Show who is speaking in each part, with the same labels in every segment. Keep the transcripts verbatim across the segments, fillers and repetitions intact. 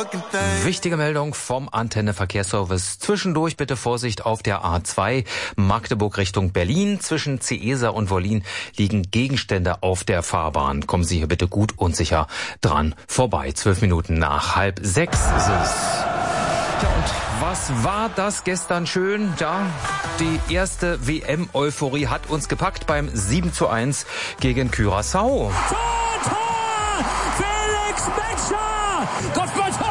Speaker 1: Wichtige Meldung vom Antenne Verkehrsservice. Zwischendurch bitte Vorsicht auf der A zwei Magdeburg Richtung Berlin. Zwischen Ciesa und Wollin liegen Gegenstände auf der Fahrbahn. Kommen Sie hier bitte gut und sicher dran vorbei. Zwölf Minuten nach halb sechs ist es. Ja, und was war das gestern schön? Ja, die erste W M-Euphorie hat uns gepackt beim sieben zu eins gegen Curaçao.
Speaker 2: Tor, Tor! Felix Metscher! Kopfballtor!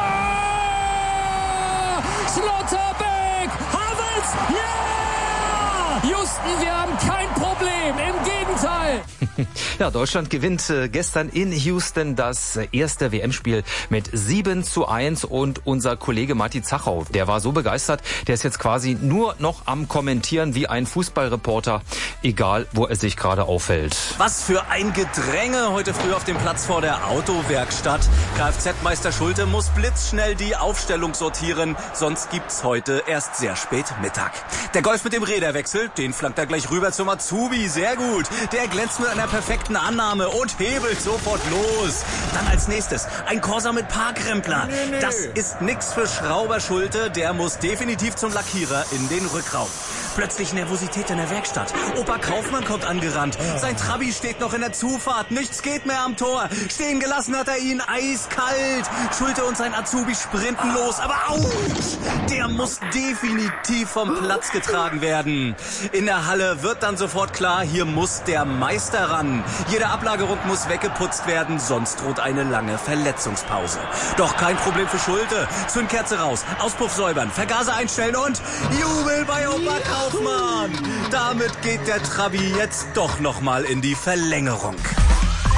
Speaker 2: Schlotterbeck! Havertz! Ja! Yeah! Houston, wir haben kein Problem. Im Gegenteil.
Speaker 1: Ja, Deutschland gewinnt äh, gestern in Houston das äh, erste W M-Spiel mit sieben zu eins und unser Kollege Matti Zachau, der war so begeistert, der ist jetzt quasi nur noch am Kommentieren wie ein Fußballreporter, egal wo er sich gerade aufhält.
Speaker 3: Was für ein Gedränge heute früh auf dem Platz vor der Autowerkstatt. Kfz-Meister Schulte muss blitzschnell die Aufstellung sortieren, sonst gibt's heute erst sehr spät Mittag. Der Golf mit dem Räderwechsel, den flankt er gleich rüber zum Azubi, sehr gut. Der glänzt mit einer perfekten Annahme und hebelt sofort los. Dann als nächstes ein Corsa mit Parkrempler. Nee, nee. Das ist nix für Schrauber Schulte, der muss definitiv zum Lackierer in den Rückraum. Plötzlich Nervosität in der Werkstatt. Opa Kaufmann kommt angerannt. Sein Trabi steht noch in der Zufahrt. Nichts geht mehr am Tor. Stehen gelassen hat er ihn eiskalt. Schulte und sein Azubi sprinten los. Aber ouch! Der muss definitiv vom Platz getragen werden. In der Halle wird dann sofort klar, hier muss der Meister ran. Jede Ablagerung muss weggeputzt werden, sonst droht eine lange Verletzungspause. Doch kein Problem für Schulte. Zündkerze raus, Auspuff säubern, Vergaser einstellen und Jubel bei Opa Kaufmann. Damit geht der Trabi jetzt doch noch mal in die Verlängerung.